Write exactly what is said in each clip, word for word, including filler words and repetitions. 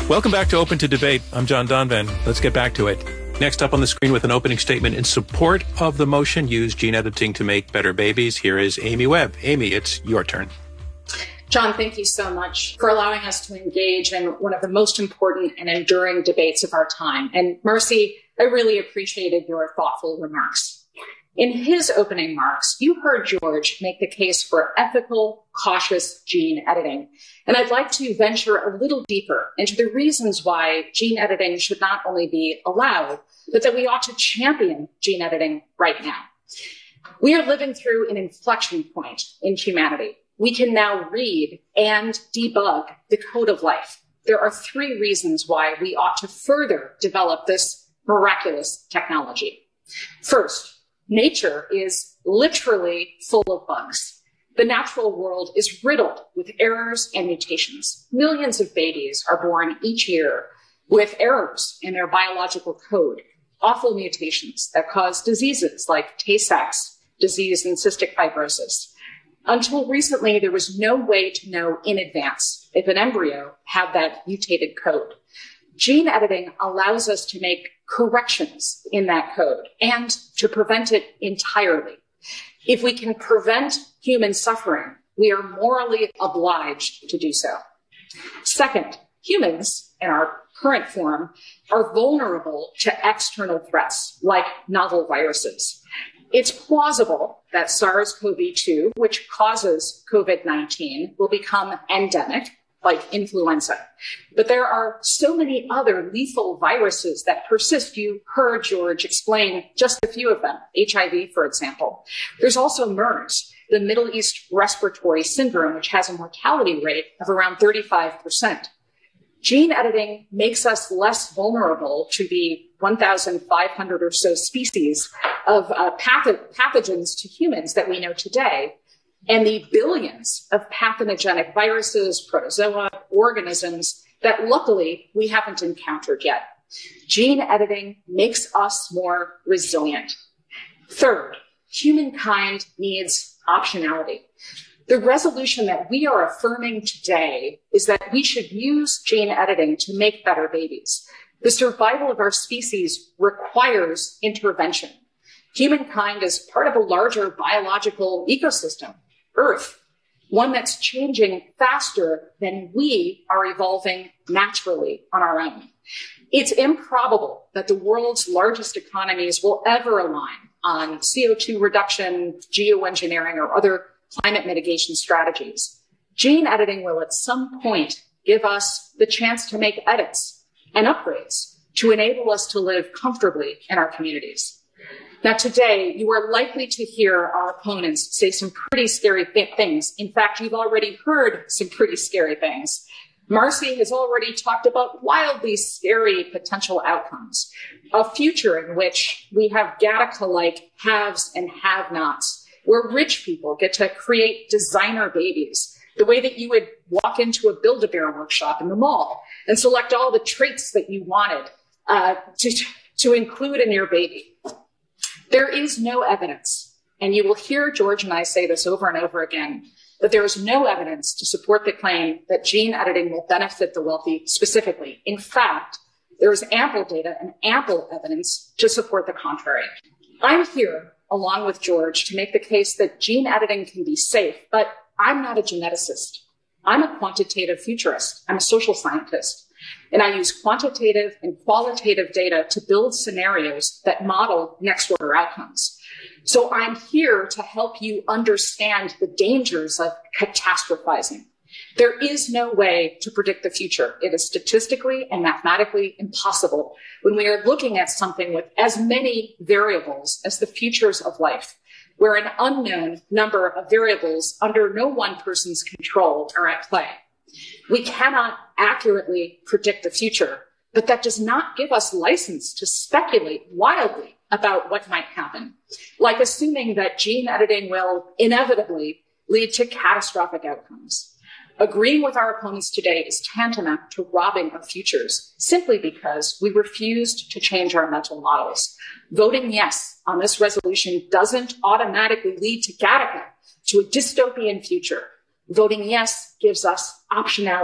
Welcome back to Open to Debate. I'm John Donvan. Let's get back to it. Next up on the screen with an opening statement in support of the motion, use gene editing to make better babies. Here is Amy Webb. Amy, it's your turn. John, thank you so much for allowing us to engage in one of the most important and enduring debates of our time. And Marcy, I really appreciated your thoughtful remarks. In his opening remarks, you heard George make the case for ethical, cautious gene editing. And I'd like to venture a little deeper into the reasons why gene editing should not only be allowed, but that we ought to champion gene editing right now. We are living through an inflection point in humanity. We can now read and debug the code of life. There are three reasons why we ought to further develop this miraculous technology. First, nature is literally full of bugs. The natural world is riddled with errors and mutations. Millions of babies are born each year with errors in their biological code, awful mutations that cause diseases like Tay-Sachs disease and cystic fibrosis. Until recently, there was no way to know in advance if an embryo had that mutated code. Gene editing allows us to make corrections in that code and to prevent it entirely. If we can prevent human suffering, we are morally obliged to do so. Second, humans in our current form are vulnerable to external threats like novel viruses. It's plausible that SARS-C o V two, which causes COVID nineteen, will become endemic, like influenza. But there are so many other lethal viruses that persist. You heard George explain just a few of them, H I V, for example. There's also MERS, the Middle East Respiratory Syndrome, which has a mortality rate of around thirty-five percent. Gene editing makes us less vulnerable to the one thousand five hundred or so species of uh, path- pathogens to humans that we know today, and the billions of pathogenic viruses, protozoa, organisms that luckily we haven't encountered yet. Gene editing makes us more resilient. Third, humankind needs optionality. The resolution that we are affirming today is that we should use gene editing to make better babies. The survival of our species requires intervention. Humankind is part of a larger biological ecosystem, Earth, one that's changing faster than we are evolving naturally on our own. It's improbable that the world's largest economies will ever align on C O two reduction, geoengineering, or other climate mitigation strategies. Gene editing will at some point give us the chance to make edits and upgrades to enable us to live comfortably in our communities. Now, today, you are likely to hear our opponents say some pretty scary th- things. In fact, you've already heard some pretty scary things. Marcy has already talked about wildly scary potential outcomes, a future in which we have Gattaca-like haves and have-nots, where rich people get to create designer babies, the way that you would walk into a Build-A-Bear workshop in the mall and select all the traits that you wanted uh, to, to include in your baby. There is no evidence, and you will hear George and I say this over and over again, that there is no evidence to support the claim that gene editing will benefit the wealthy specifically. In fact, there is ample data and ample evidence to support the contrary. I'm here, along with George, to make the case that gene editing can be safe, but I'm not a geneticist. I'm a quantitative futurist. I'm a social scientist. And I use quantitative and qualitative data to build scenarios that model next order outcomes. So I'm here to help you understand the dangers of catastrophizing. There is no way to predict the future. It is statistically and mathematically impossible when we are looking at something with as many variables as the futures of life, where an unknown number of variables under no one person's control are at play. We cannot accurately predict the future, but that does not give us license to speculate wildly about what might happen, like assuming that gene editing will inevitably lead to catastrophic outcomes. Agreeing with our opponents today is tantamount to robbing of futures, simply because we refused to change our mental models. Voting yes on this resolution doesn't automatically lead to Gattaca, to a dystopian future. Voting yes gives us optionality,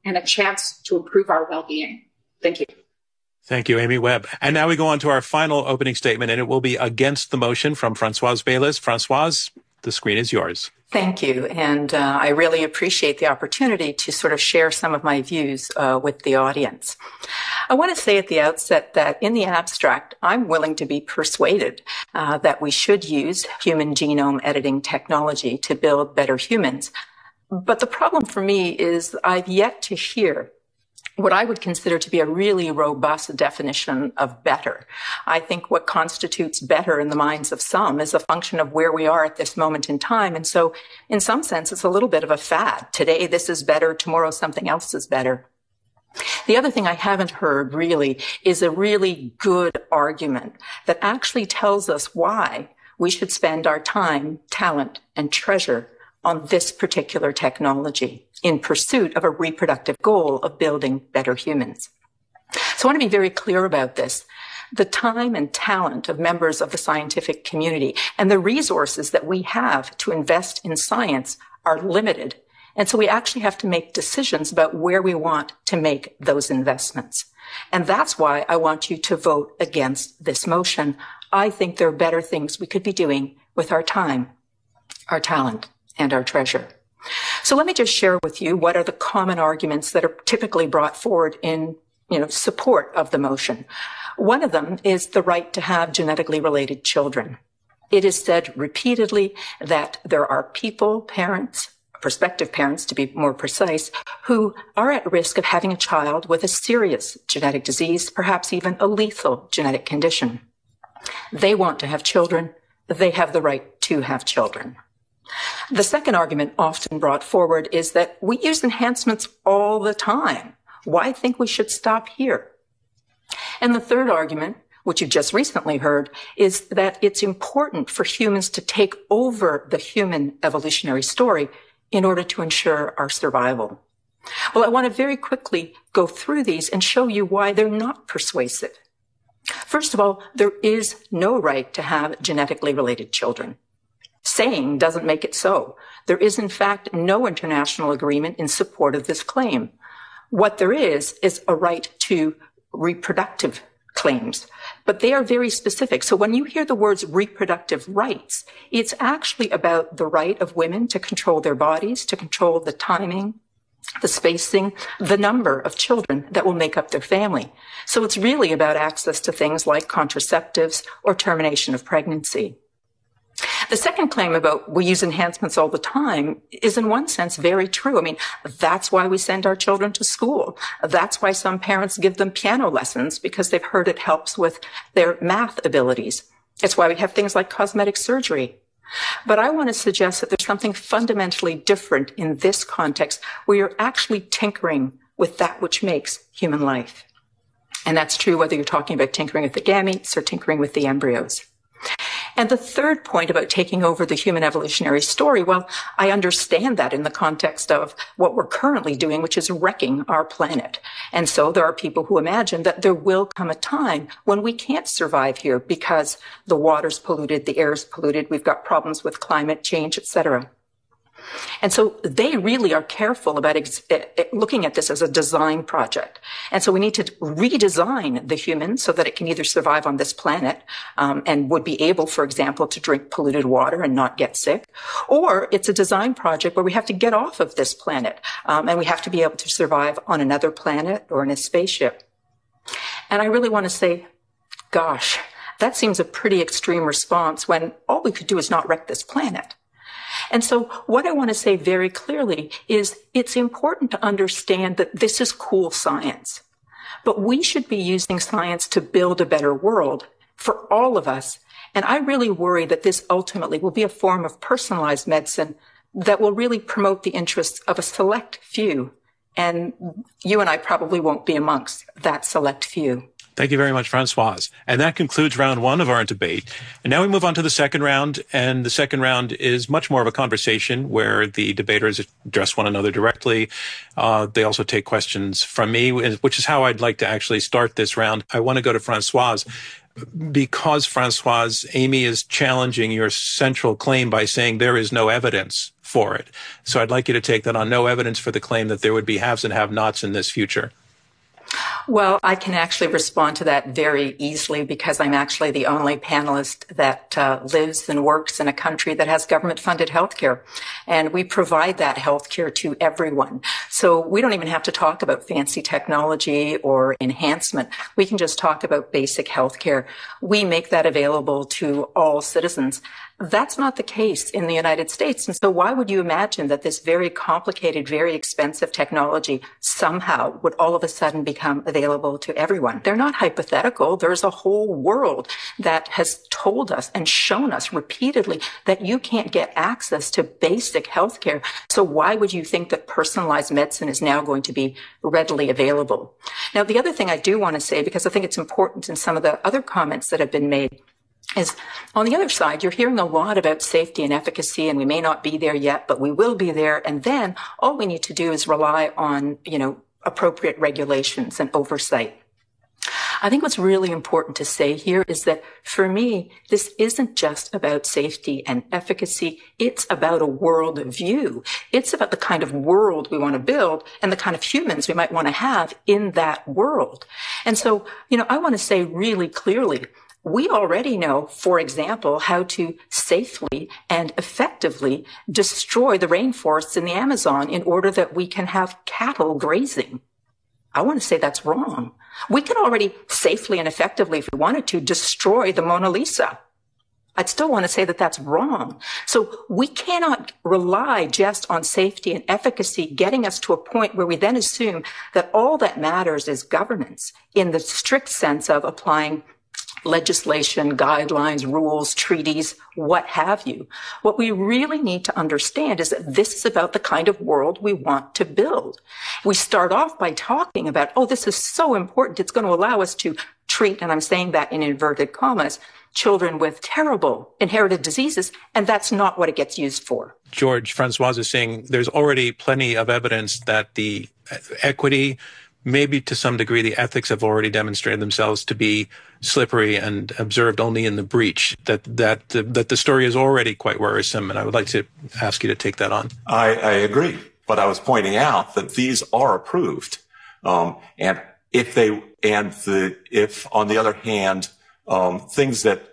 and a chance to improve our well-being. Thank you. Thank you, Amy Webb. And now we go on to our final opening statement, and it will be against the motion from Françoise Bayles. Françoise, the screen is yours. Thank you. And uh, I really appreciate the opportunity to sort of share some of my views uh, with the audience. I want to say at the outset that in the abstract, I'm willing to be persuaded uh, that we should use human genome editing technology to build better humans. But the problem for me is I've yet to hear what I would consider to be a really robust definition of better. I think what constitutes better in the minds of some is a function of where we are at this moment in time. And so in some sense, it's a little bit of a fad. Today, this is better. Tomorrow, something else is better. The other thing I haven't heard really is a really good argument that actually tells us why we should spend our time, talent, and treasure on this particular technology in pursuit of a reproductive goal of building better humans. So I want to be very clear about this. The time and talent of members of the scientific community and the resources that we have to invest in science are limited. And so we actually have to make decisions about where we want to make those investments. And that's why I want you to vote against this motion. I think there are better things we could be doing with our time, our talent, and our treasure. So let me just share with you what are the common arguments that are typically brought forward in, you know, support of the motion. One of them is the right to have genetically related children. It is said repeatedly that there are people, parents, prospective parents to be more precise, who are at risk of having a child with a serious genetic disease, perhaps even a lethal genetic condition. They want to have children. They have the right to have children. The second argument often brought forward is that we use enhancements all the time. Why think we should stop here? And the third argument, which you've just recently heard, is that it's important for humans to take over the human evolutionary story in order to ensure our survival. Well, I want to very quickly go through these and show you why they're not persuasive. First of all, there is no right to have genetically related children. Saying doesn't make it so. There is, in fact, no international agreement in support of this claim. What there is, is a right to reproductive claims, but they are very specific. So when you hear the words reproductive rights, it's actually about the right of women to control their bodies, to control the timing, the spacing, the number of children that will make up their family. So it's really about access to things like contraceptives or termination of pregnancy. The second claim about we use enhancements all the time is in one sense very true. I mean, that's why we send our children to school. That's why some parents give them piano lessons, because they've heard it helps with their math abilities. It's why we have things like cosmetic surgery. But I want to suggest that there's something fundamentally different in this context where you're actually tinkering with that which makes human life. And that's true whether you're talking about tinkering with the gametes or tinkering with the embryos. And the third point about taking over the human evolutionary story, well, I understand that in the context of what we're currently doing, which is wrecking our planet. And so there are people who imagine that there will come a time when we can't survive here because the water's polluted, the air's polluted, we've got problems with climate change, et cetera. And so they really are careful about ex- looking at this as a design project. And so we need to redesign the human so that it can either survive on this planet um, and would be able, for example, to drink polluted water and not get sick. Or it's a design project where we have to get off of this planet um, and we have to be able to survive on another planet or in a spaceship. And I really want to say, gosh, that seems a pretty extreme response when all we could do is not wreck this planet. And so what I want to say very clearly is it's important to understand that this is cool science, but we should be using science to build a better world for all of us. And I really worry that this ultimately will be a form of personalized medicine that will really promote the interests of a select few. And you and I probably won't be amongst that select few. Thank you very much, Françoise. And that concludes round one of our debate. And now we move on to the second round. And the second round is much more of a conversation where the debaters address one another directly. Uh, they also take questions from me, which is how I'd like to actually start this round. I want to go to Françoise because, Françoise, Amy is challenging your central claim by saying there is no evidence for it. So I'd like you to take that on. No evidence for the claim that there would be haves and have-nots in this future. Well, I can actually respond to that very easily because I'm actually the only panelist that uh, lives and works in a country that has government-funded healthcare. And we provide that healthcare to everyone. So we don't even have to talk about fancy technology or enhancement. We can just talk about basic healthcare. We make that available to all citizens. That's not the case in the United States. And so why would you imagine that this very complicated, very expensive technology somehow would all of a sudden become available to everyone? They're not hypothetical. There's a whole world that has told us and shown us repeatedly that you can't get access to basic healthcare. So why would you think that personalized medicine is now going to be readily available? Now, the other thing I do want to say, because I think it's important in some of the other comments that have been made, is on the other side, you're hearing a lot about safety and efficacy, and we may not be there yet, but we will be there. And then all we need to do is rely on, you know, appropriate regulations and oversight. I think what's really important to say here is that for me, this isn't just about safety and efficacy. It's about a world view. It's about the kind of world we want to build and the kind of humans we might want to have in that world. And so, you know, I want to say really clearly, we already know, for example, how to safely and effectively destroy the rainforests in the Amazon in order that we can have cattle grazing. I want to say that's wrong. We can already safely and effectively, if we wanted to, destroy the Mona Lisa. I'd still want to say that that's wrong. So we cannot rely just on safety and efficacy getting us to a point where we then assume that all that matters is governance in the strict sense of applying legislation, guidelines, rules, treaties, what have you. What we really need to understand is that this is about the kind of world we want to build. We start off by talking about, oh, this is so important. It's going to allow us to treat, and I'm saying that in inverted commas, children with terrible inherited diseases, and that's not what it gets used for. George, Francoise is saying there's already plenty of evidence that the equity, maybe to some degree the ethics have already demonstrated themselves to be slippery and observed only in the breach, that that that the story is already quite worrisome. And I would like to ask you to take that on. I, I agree. But I was pointing out that these are approved. Um, and if they, and the, if on the other hand, um, things that,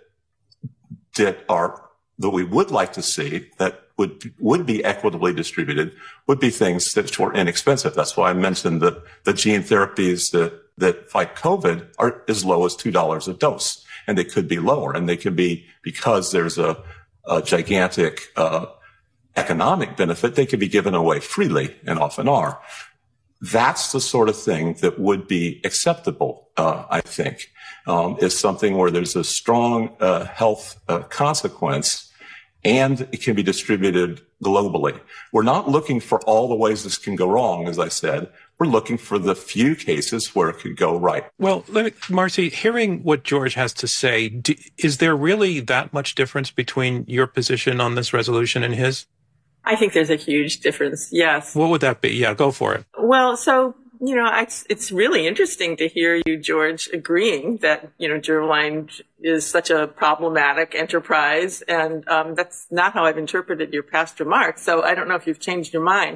that are, that we would like to see that would, would be equitably distributed would be things that were inexpensive. That's why I mentioned that the gene therapies that, that fight COVID are as low as two dollars a dose, and they could be lower, and they could be, because there's a, a gigantic, uh, economic benefit, they could be given away freely, and often are. That's the sort of thing that would be acceptable, uh, I think, um, is something where there's a strong, uh, health, uh, consequence, and it can be distributed globally. We're not looking for all the ways this can go wrong, as I said. We're looking for the few cases where it could go right. Well, let me, Marcy, hearing what George has to say, do, is there really that much difference between your position on this resolution and his? I think there's a huge difference, yes. What would that be? Yeah, go for it. Well, so, you know, it's, it's really interesting to hear you, George, agreeing that, you know, germline is such a problematic enterprise. And um, that's not how I've interpreted your past remarks. So I don't know if you've changed your mind,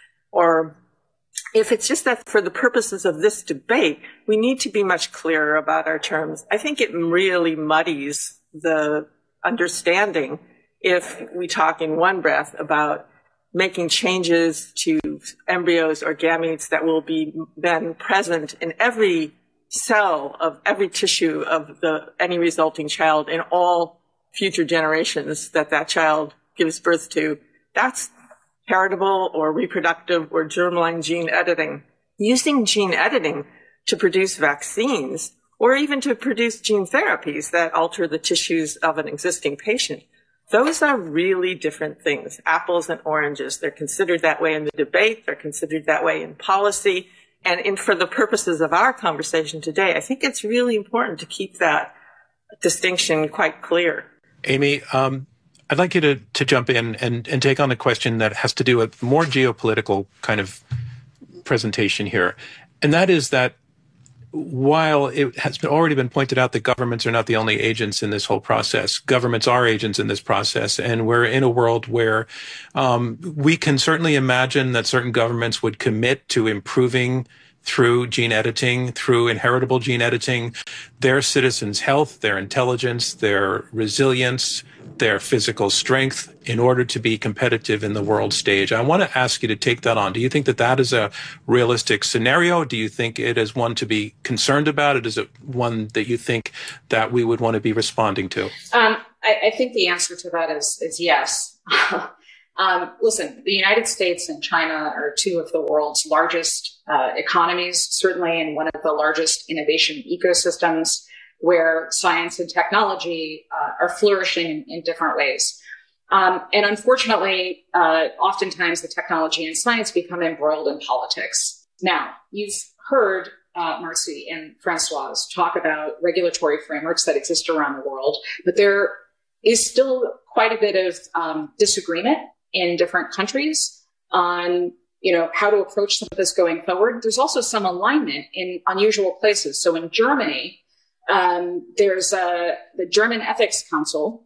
or if it's just that for the purposes of this debate, we need to be much clearer about our terms. I think it really muddies the understanding if we talk in one breath about making changes to embryos or gametes that will be then present in every cell of every tissue of the any resulting child in all future generations that that child gives birth to. That's heritable or reproductive or germline gene editing. Using gene editing to produce vaccines or even to produce gene therapies that alter the tissues of an existing patient, those are really different things, apples and oranges. They're considered that way in the debate. They're considered that way in policy. And in, for the purposes of our conversation today, I think it's really important to keep that distinction quite clear. Amy, um, I'd like you to, to jump in and, and take on a question that has to do with more geopolitical kind of presentation here. And that is that while it has been already been pointed out that governments are not the only agents in this whole process, governments are agents in this process. And we're in a world where um, we can certainly imagine that certain governments would commit to improving through gene editing, through inheritable gene editing, their citizens' health, their intelligence, their resilience, their physical strength in order to be competitive in the world stage. I want to ask you to take that on. Do you think that that is a realistic scenario? Do you think it is one to be concerned about? It is it one that you think that we would want to be responding to? Um, I, I think the answer to that is, is yes. Um, listen, the United States and China are two of the world's largest uh, economies, certainly in one of the largest innovation ecosystems where science and technology uh, are flourishing in, in different ways. Um, and unfortunately, uh, oftentimes the technology and science become embroiled in politics. Now, you've heard uh, Marcy and Francoise talk about regulatory frameworks that exist around the world, but there is still quite a bit of um, disagreement in different countries on, you know, how to approach some of this going forward. There's also some alignment in unusual places. So in Germany, um, there's a, the German Ethics Council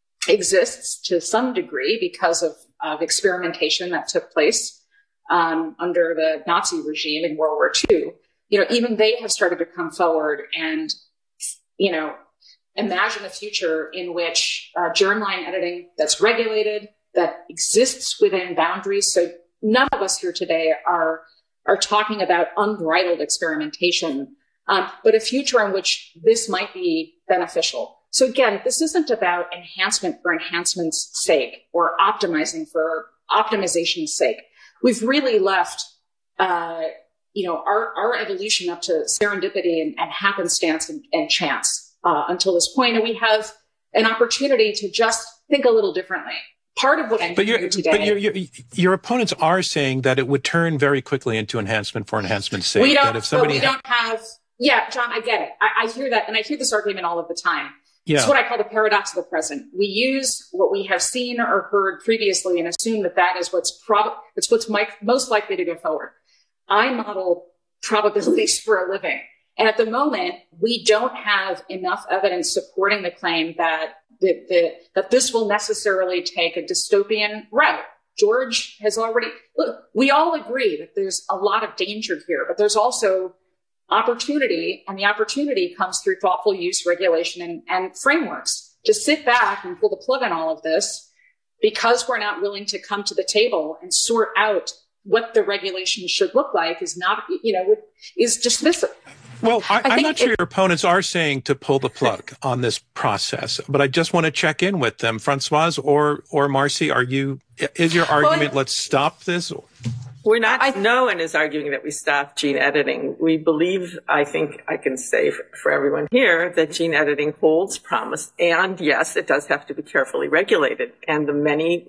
exists to some degree because of, of experimentation that took place um, under the Nazi regime in World War Two. You know, even they have started to come forward and, you know, imagine a future in which uh, germline editing that's regulated, that exists within boundaries. So none of us here today are, are talking about unbridled experimentation, um, but a future in which this might be beneficial. So again, this isn't about enhancement for enhancement's sake or optimizing for optimization's sake. We've really left, uh, you know, our, our evolution up to serendipity and, and happenstance and, and chance uh, until this point, and we have an opportunity to just think a little differently. Part of what I'm but hearing today. But your, your, your opponents are saying that it would turn very quickly into enhancement for enhancement's sake. We don't, that if somebody but we don't have, yeah, John, I get it. I, I hear that, and I hear this argument all of the time. Yeah. It's what I call the paradox of the present. We use what we have seen or heard previously and assume that that is what's prob- it's what's mi- most likely to go forward. I model probabilities for a living. And at the moment, we don't have enough evidence supporting the claim that that, that, that this will necessarily take a dystopian route. George has already, look, we all agree that there's a lot of danger here, but there's also opportunity, and the opportunity comes through thoughtful use, regulation, and, and frameworks. To sit back and pull the plug on all of this because we're not willing to come to the table and sort out what the regulation should look like is not, you know, is dismissive. Well, I, I I'm not sure it, your opponents are saying to pull the plug on this process, but I just want to check in with them. Francoise or or Marcy, are you? Is your argument well, let's stop this? We're not. I, no one is arguing that we stop gene editing. We believe, I think I can say for, for everyone here, that gene editing holds promise, and yes, it does have to be carefully regulated. And the many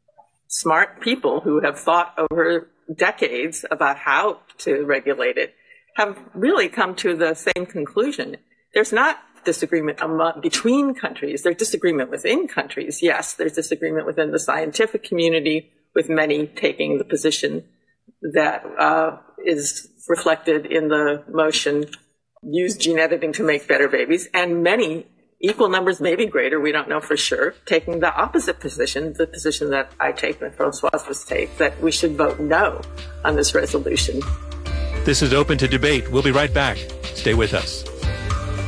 smart people who have thought over decades about how to regulate it have really come to the same conclusion. There's not disagreement among, between countries. There's disagreement within countries. Yes, there's disagreement within the scientific community, with many taking the position that uh, is reflected in the motion, use gene editing to make better babies, and many, equal numbers, maybe greater, we don't know for sure, taking the opposite position, the position that I take and Francoise was take, that we should vote no on this resolution. This is Open to Debate. We'll be right back. Stay with us.